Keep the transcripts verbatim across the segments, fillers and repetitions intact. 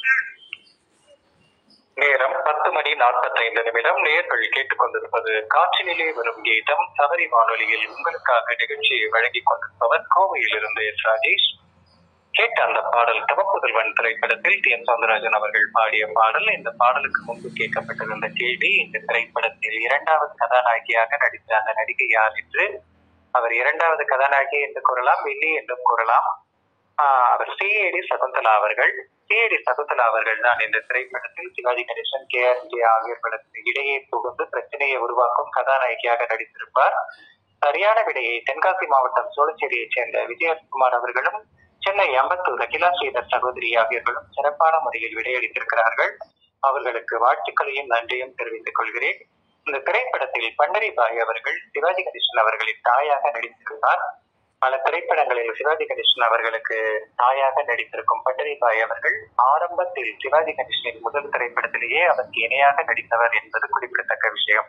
நேரம் பத்து மணி நாற்பத்தி ஐந்து நிமிடம். நேர்கள் கேட்டுக்கொண்டிருப்பது காற்றினிலே வரும் கீதம். சபரி வானொலியில் உங்களுக்காக நிகழ்ச்சியை வழங்கிக் கொண்டிருப்பவர் கோவையிலிருந்து எஸ் ராஜேஷ். கேட்ட அந்த பாடல் தவப்புதல்வன் திரைப்படத்தில் டி எம் சௌந்தரராஜன் அவர்கள் பாடிய பாடல். இந்த பாடலுக்கு முன்பு கேட்கப்பட்டிருந்த கேள்வி, இந்த திரைப்படத்தில் இரண்டாவது கதாநாயகியாக நடித்த அந்த நடிகை யார் என்று. அவர் இரண்டாவது கதாநாயகி என்று கூறலாம், வில்லி என்றும் கூறலாம். ஆஹ் அவர் சிஏடி சகுந்தலா அவர்கள். சிஏடி சகுந்தலா அவர்கள் தான் இந்த திரைப்படத்தில் சிவாஜி கணேசன், கே ஆர் விஜயா ஆகியோர்களுக்கு இடையே புகுந்து பிரச்சனையை உருவாக்கும் கதாநாயகியாக நடித்திருப்பார். சரியான விடையை தென்காசி மாவட்டம் சோழச்சேரியைச் சேர்ந்த விஜயகுமார் அவர்களும் சென்னை அம்பத்தூர் அகிலா ஸ்ரீதர் சகோதரி ஆகியோர்களும் சிறப்பான முறையில் விடையளித்திருக்கிறார்கள். அவர்களுக்கு வாழ்த்துக்களையும் நன்றியும் தெரிவித்துக் கொள்கிறேன். இந்த திரைப்படத்தில் பண்டரிபாய் அவர்கள் சிவாஜி கணேசன் அவர்களின் தாயாக நடித்திருந்தார். பல திரைப்படங்களில் சிவாஜி கணேசன் அவர்களுக்கு தாயாக நடித்திருக்கும் பண்டரிபாய் அவர்கள் ஆரம்பத்தில் சிவாஜி கணேசனின் முதல் திரைப்படத்திலேயே அதற்கு இணையாக நடித்தவர் என்பது குறிப்பிடத்தக்க விஷயம்.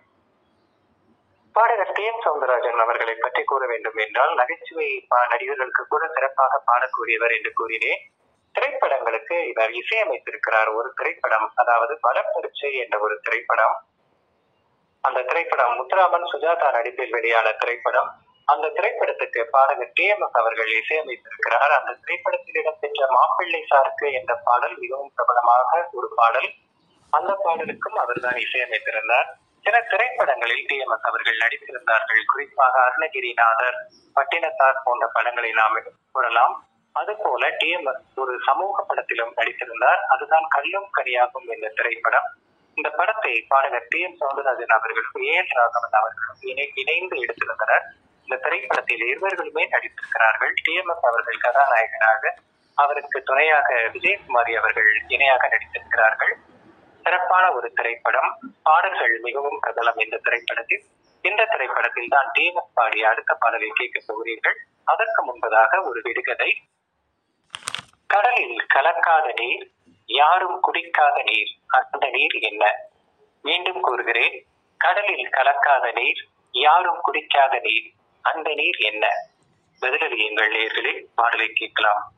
பாடகர் டி எம் சௌந்தரராஜன் அவர்களை பற்றி கூற வேண்டும் என்றால், நகைச்சுவை நடிகர்களுக்கு கூட சிறப்பாக பாடக்கூடியவர் என்று கூறினேன். திரைப்படங்களுக்கு இவர் இசையமைத்திருக்கிறார். ஒரு திரைப்படம், அதாவது பலப்பரீட்சை என்ற ஒரு திரைப்படம். அந்த திரைப்படம் முத்துராமன் சுஜாதா நடிப்பில் வெளியான திரைப்படம். அந்த திரைப்படத்துக்கு பாடகர் டி எம் எஸ் அவர்கள் இசையமைத்திருக்கிறார். அந்த திரைப்படத்தில் இடம்பெற்ற மாப்பிள்ளை சாருக்கு என்ற பாடல் மிகவும் பிரபலமாக ஒரு பாடல். அந்த பாடலுக்கும் அவர்தான் இசையமைத்திருந்தார். சில திரைப்படங்களில் டி எம் எஸ் அவர்கள் நடித்திருந்தார்கள். குறிப்பாக அருணகிரிநாதர், பட்டினத்தார் போன்ற படங்களை நாம் கூறலாம். அதுபோல டி எம் எஸ் ஒரு சமூக படத்திலும் நடித்திருந்தார். அதுதான் கல்லும் கனியாகும் என்ற திரைப்படம். இந்த படத்தை பாடகர் டி எம் சௌந்தரராஜன் அவர்களும் ஏ எல் ராகவன் அவர்களும் இணை இணைந்து எடுத்திருந்தனர். இந்த திரைப்படத்தில் இருவர்களுமே நடித்திருக்கிறார்கள். டி எம் எஸ் அவர்கள் கதாநாயகனாக, அவருக்கு துணையாக விஜயகுமாரி அவர்கள் இணையாக நடித்திருக்கிறார்கள். சிறப்பான ஒரு திரைப்படம். பாடல்கள் மிகவும் பிரபலம் இந்த திரைப்படத்தில். இந்த திரைப்படத்தில் தான் டி எம் எஸ் பாடிய அடுத்த பாடலை கேட்கப் போகிறீர்கள். அதற்கு முன்பதாக ஒரு விடுகதை. கடலில் கலக்காத நீர், யாரும் குடிக்காத நீர், அந்த நீர் என்ன? மீண்டும் கூறுகிறேன். கடலில் கலக்காத நீர், யாரும் குடிக்காத நீர், அந்த நீர் என்ன? பதிலளியுங்கள் நேயர்களே. பாடலை கேட்கலாம்.